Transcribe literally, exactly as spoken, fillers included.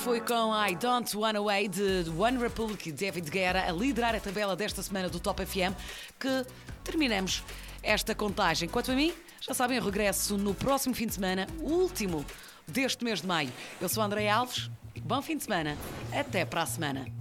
foi com I Don't Wanna Away de One Republic e David Guerra a liderar a tabela desta semana do Top F M, que terminamos esta contagem. Quanto a mim, já sabem, eu regresso no próximo fim de semana, o último deste mês de maio. Eu sou a Andréia Alves, bom fim de semana, até para a semana.